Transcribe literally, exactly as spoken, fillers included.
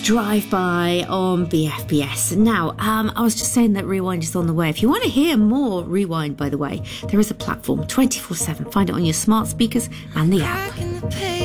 Drive-By on B F B S. Now, um, I was just saying that Rewind is on the way. If you want to hear more Rewind, by the way, there is a platform twenty-four seven. Find it on your smart speakers and the app.